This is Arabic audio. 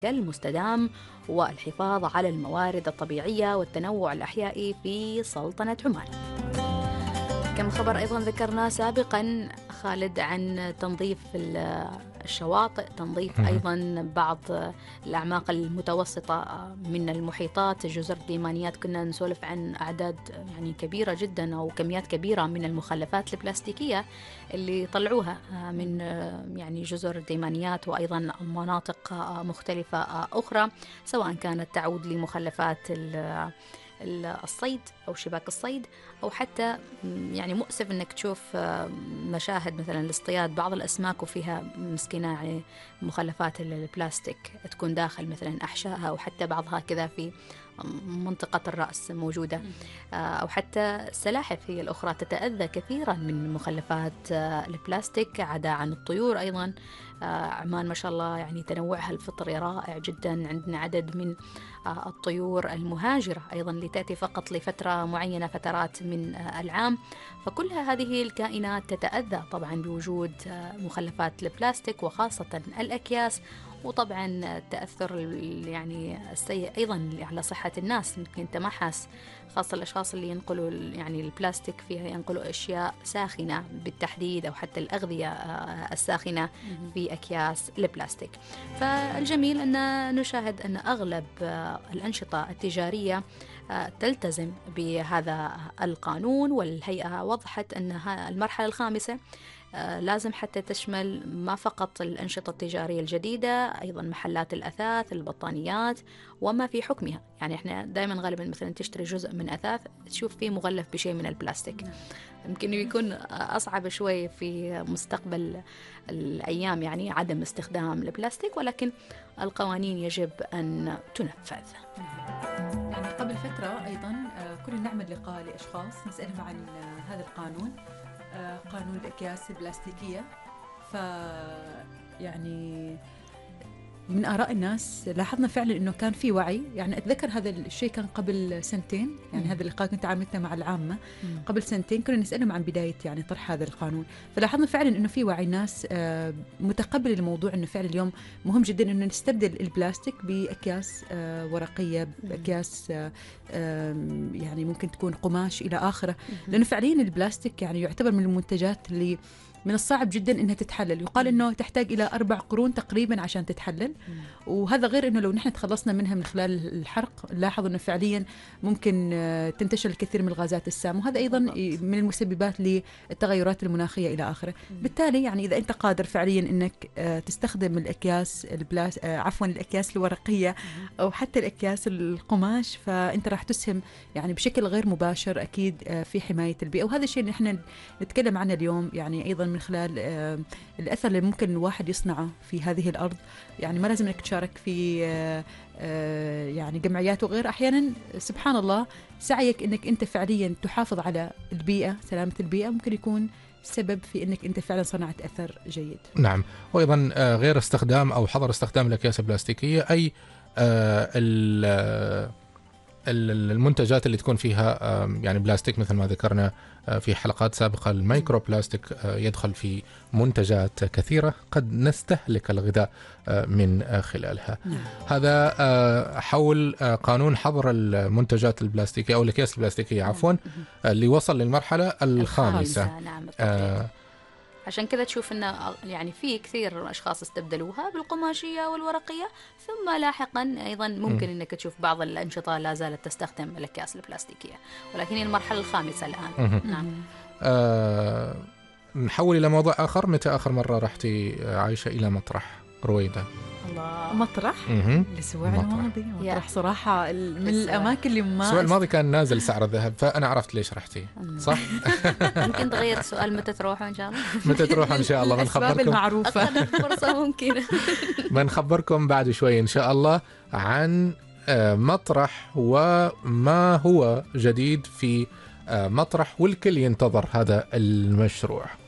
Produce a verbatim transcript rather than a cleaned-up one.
المستدام والحفاظ على الموارد الطبيعية والتنوع الأحيائي في سلطنة عمان. كم خبر أيضا ذكرنا سابقا خالد عن تنظيف الشواطئ، تنظيف أيضا بعض الأعماق المتوسطة من المحيطات، جزر الديمانيات. كنا نسولف عن أعداد يعني كبيرة جدا أو كميات كبيرة من المخلفات البلاستيكية اللي طلعوها من يعني جزر الديمانيات وأيضا مناطق مختلفة أخرى، سواء كانت تعود لمخلفات الصيد أو شباك الصيد، أو حتى يعني مؤسف أنك تشوف مشاهد مثلا لاصطياد بعض الأسماك وفيها مسكينة مخلفات البلاستيك تكون داخل مثلا أحشائها، أو حتى بعضها كذا في منطقة الرأس موجودة، أو حتى السلاحف هي الأخرى تتأذى كثيرا من مخلفات البلاستيك، عدا عن الطيور أيضا. عمان ما شاء الله يعني تنوعها الفطري رائع جدا، عندنا عدد من الطيور المهاجرة أيضا اللي تأتي فقط لفترة معينة فترات من العام، فكل هذه الكائنات تتأذى طبعا بوجود مخلفات البلاستيك وخاصة الأكياس، وطبعا التأثر يعني السيء أيضا على صحة الناس. يمكن أنت ما حاس، خاصة الأشخاص اللي ينقلوا يعني البلاستيك فيها ينقلوا أشياء ساخنة بالتحديد، أو حتى الأغذية الساخنة في أكياس البلاستيك. فالجميل أن نشاهد أن أغلب الأنشطة التجارية تلتزم بهذا القانون، والهيئة وضحت أن المرحلة الخامسة لازم حتى تشمل ما فقط الأنشطة التجارية الجديدة، أيضا محلات الأثاث، البطانيات وما في حكمها. يعني إحنا دائما غالبا مثلا تشتري جزء من أثاث تشوف فيه مغلف بشيء من البلاستيك. يمكن يكون أصعب شوي في مستقبل الأيام يعني عدم استخدام البلاستيك، ولكن القوانين يجب أن تنفذ. يعني قبل فترة أيضا كنا نعمل لقاء لأشخاص نسألهم عن هذا القانون، قانون الأكياس البلاستيكية. ف يعني من آراء الناس لاحظنا فعلا إنه كان في وعي. يعني أتذكر هذا الشيء كان قبل سنتين، يعني هذا اللقاء كنت عاملته مع العامة قبل سنتين، كنا نسألهم عن بداية يعني طرح هذا القانون، فلاحظنا فعلا إنه في وعي، ناس متقبل الموضوع، إنه فعلا اليوم مهم جدا إنه نستبدل البلاستيك بأكياس ورقية، بأكياس يعني ممكن تكون قماش إلى آخره، لأنه فعليا البلاستيك يعني يعتبر من المنتجات اللي من الصعب جدا إنها تتحلل. يقال إنه تحتاج إلى أربع قرون تقريبا عشان تتحلل، وهذا غير إنه لو نحن تخلصنا منها من خلال الحرق، نلاحظ إنه فعليا ممكن تنتشر الكثير من الغازات السامة، وهذا أيضا من المسببات للتغيرات المناخية إلى آخره. بالتالي يعني إذا أنت قادر فعليا إنك تستخدم الأكياس البلاس عفوا الأكياس الورقية أو حتى الأكياس القماش، فأنت راح تسهم يعني بشكل غير مباشر أكيد في حماية البيئة، وهذا الشيء اللي نحن نتكلم عنه اليوم. يعني أيضا من خلال آه الأثر اللي ممكن الواحد يصنعه في هذه الأرض، يعني ما لازم انك تشارك في آه آه يعني جمعيات وغير، أحيانا سبحان الله سعيك انك انت فعليا تحافظ على البيئة، سلامة البيئة، ممكن يكون سبب في انك انت فعلا صنعت أثر جيد. نعم. وأيضا آه غير استخدام أو حظر استخدام الأكياس البلاستيكية، أي آه المنتجات اللي تكون فيها يعني بلاستيك، مثل ما ذكرنا في حلقات سابقة، الميكرو بلاستيك يدخل في منتجات كثيرة قد نستهلك الغذاء من خلالها. هذا حول قانون حظر المنتجات البلاستيكية أو الأكياس البلاستيكية عفوا، اللي وصل للمرحلة الخامسة. نعم. آه عشان كذا تشوف أن يعني في كثير أشخاص استبدلوها بالقماشية والورقية، ثم لاحقا أيضا ممكن م. أنك تشوف بعض الأنشطة لا زالت تستخدم الأكياس البلاستيكية، ولكن هي المرحلة الخامسة الآن. نعم. آه نحول إلى موضوع آخر. متى آخر مرة رحتي عايشة إلى مطرح رويدة؟ الله. مطرح الأسبوع الماضي. مطرح صراحة من الأماكن اللي ما الأسبوع الماضي كان نازل سعر الذهب، فأنا عرفت ليش رحتي. صح. ممكن تغير السؤال، متى تروحوا إن شاء الله؟ متى تروحوا إن شاء الله؟ بنخبركم المعروفة. أخذ فرصة ممكنة. بنخبركم بعد شوي إن شاء الله عن مطرح وما هو جديد في مطرح، والكل ينتظر هذا المشروع.